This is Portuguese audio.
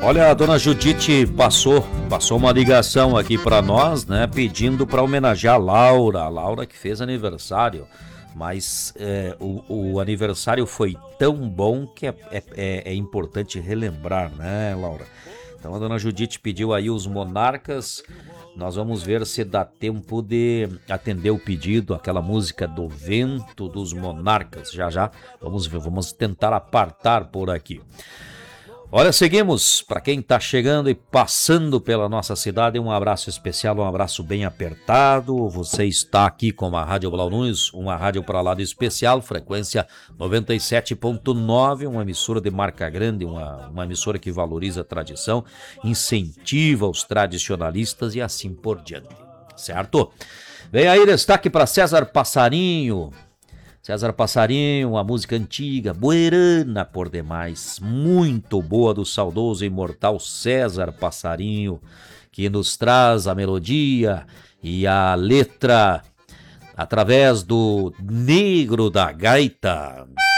Olha, a dona Judite passou uma ligação aqui para nós, né, pedindo para homenagear a Laura que fez aniversário, mas o aniversário foi tão bom que é importante relembrar, né, Laura? Então a dona Judite pediu aí os Monarcas. Nós vamos ver se dá tempo de atender o pedido, aquela música do Vento dos Monarcas. Já vamos tentar apartar por aqui. Olha, seguimos. Para quem está chegando e passando pela nossa cidade, um abraço especial, um abraço bem apertado. Você está aqui com a Rádio Blau Nunes, uma rádio para lá de especial, frequência 97.9, uma emissora de marca grande, uma emissora que valoriza a tradição, incentiva os tradicionalistas e assim por diante, certo? Vem aí destaque para César Passarinho. César Passarinho, uma música antiga, buerana por demais, muito boa do saudoso e imortal César Passarinho, que nos traz a melodia e a letra através do Negro da Gaita.